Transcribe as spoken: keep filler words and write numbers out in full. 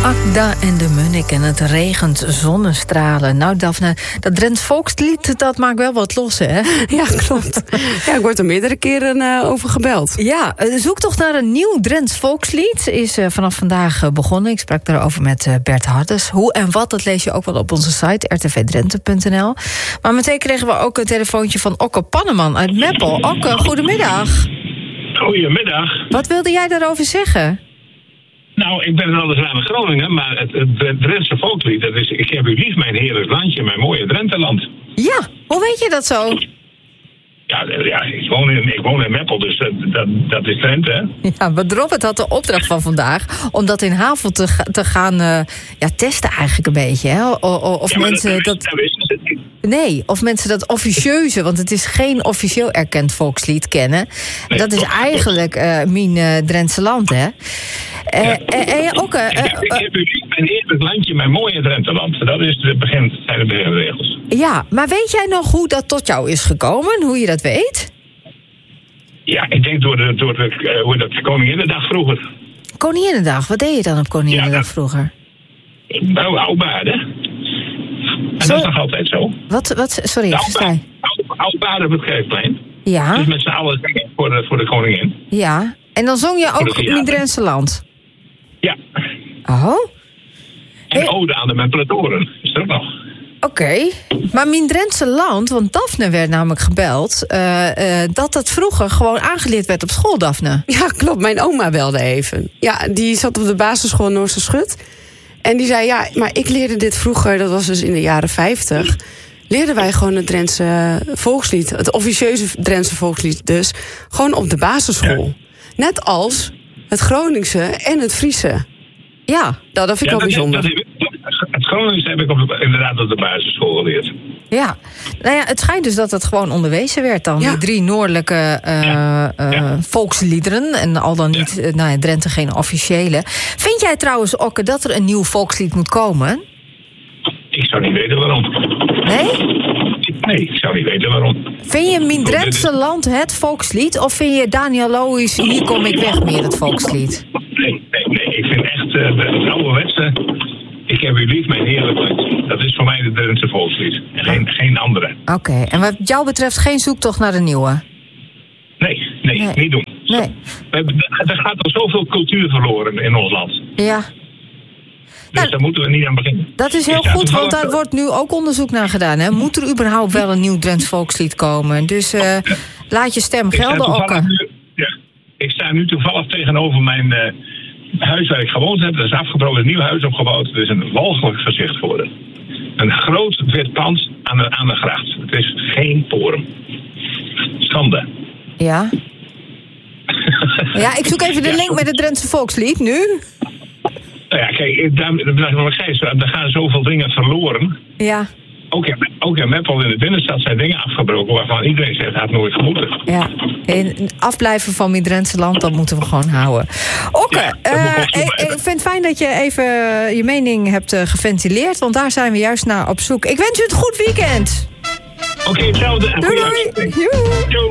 Akda en de Munnik en het regent zonnestralen. Nou, Daphne, dat Drents volkslied, dat maakt wel wat los, hè? Ja, klopt. Ja, ik word er meerdere keren uh, over gebeld. Ja, de zoektocht naar een nieuw Drents volkslied is uh, vanaf vandaag uh, begonnen. Ik sprak daarover met uh, Bert Hardes. Hoe en wat, dat lees je ook wel op onze site, r t v drenthe punt n l. Maar meteen kregen we ook een telefoontje van Okke Panneman uit Meppel. Okke, goedemiddag. Goedemiddag. Wat wilde jij daarover zeggen? Nou, ik ben weliswaar in Groningen, maar het, het Drentse volkslied, dat is: ik heb u lief, mijn heerlijk landje, mijn mooie Drenteland. Ja, hoe weet je dat zo? Ja, ja ik, woon in, ik woon in Meppel, dus dat, dat, dat is Drenthe, hè? Ja, maar Robert had de opdracht van vandaag om dat in Havel te, ga, te gaan uh, ja, testen eigenlijk een beetje. Hè? O, o, of ja, mensen dat... dat... dat wisten ze niet. Nee, of mensen dat officieuze, want het is geen officieel erkend volkslied kennen. Nee, dat is eigenlijk uh, mijn uh, Drentse land, hè? En ja. uh, uh, uh, ook... Uh, uh, ik, ik heb u lief, mijn heerlijk landje, mijn mooie Drenteland. Dat is de begin, zijn de beginregels. Ja, maar weet jij nog hoe dat tot jou is gekomen? Hoe je dat weet? Ja, ik denk door de, door de, uh, hoe dat Koninginnedag vroeger. Koninginnedag, wat deed je dan op Koninginnedag ja, dat... vroeger? Nou, oudbaden. En zo... dat is nog altijd zo. Wat, wat sorry, ik versta je. Oudbaden op het Kerkplein. Ja. Dus met z'n allen zingen voor de, voor de koningin. Ja, en dan zong je ook in Drentse land? Ja. Oh. En hey. ode aan de Mepelatoren, is er ook nog. Oké, okay. Maar mijn Drentse land, want Daphne werd namelijk gebeld... Uh, uh, dat dat vroeger gewoon aangeleerd werd op school, Daphne. Ja, klopt. Mijn oma belde even. Ja, die zat op de basisschool Noorse Schut. En die zei, ja, maar ik leerde dit vroeger, dat was dus in de jaren vijftig... leerden wij gewoon het Drentse volkslied, het officieuze Drentse volkslied dus... gewoon op de basisschool. Ja. Net als het Groningse en het Friese. Ja, dat, dat vind ik ja, wel bijzonder. Dat, dat, het Groningse heb ik op, inderdaad op de basisschool geleerd. Ja, nou ja, het schijnt dus dat het gewoon onderwezen werd dan. Ja. Die drie noordelijke uh, ja. Uh, ja. volksliederen. En al dan niet, ja. uh, nou ja, Drenthe geen officiële. Vind jij trouwens, Okke, dat er een nieuw volkslied moet komen? Ik zou niet weten waarom. Nee? Nee, ik zou niet weten waarom. Vind je Mijn Drentse Land het volkslied? Of vind je Daniel Lohuis, Hier kom ik weg meer het volkslied? Nee, nee, nee. Ik vind echt uh, de ouderwetse... Ik heb u lief, mijn heerlijk landje. Dat is voor mij het Drentse volkslied. En geen, geen andere. Oké, okay. En wat jou betreft geen zoektocht naar de nieuwe? Nee, nee, nee. niet doen. Nee. Er gaat al zoveel cultuur verloren in ons land. Ja. Dus nou, daar moeten we niet aan beginnen. Dat is heel goed, want daar wordt nu ook onderzoek naar gedaan. Hè? Moet er überhaupt wel een nieuw Drents volkslied komen? Dus uh, ja. laat je stem gelden, Okke. Ja, ik sta nu toevallig tegenover mijn uh, huis waar ik gewoond heb. Dat is afgebroken, een nieuw huis opgebouwd. Het is een walgelijk gezicht geworden. Een groot wit pand aan de, aan de gracht. Het is geen Forum. Schande. Ja. Ja, ik zoek even de link met het Drentse volkslied nu. Nou ja, kijk, daar, wat ik zei, er gaan zoveel dingen verloren. Ja. Ook in, ook in Meppel in de binnenstad zijn dingen afgebroken waarvan iedereen zegt, het had nooit gemoeten. Ja, en afblijven van mijn Drentse land, dat moeten we gewoon houden. Okke, ja, uh, ik, ik vind het fijn dat je even je mening hebt uh, geventileerd, want daar zijn we juist naar op zoek. Ik wens u een goed weekend. Oké, okay, hetzelfde. Doei, doei.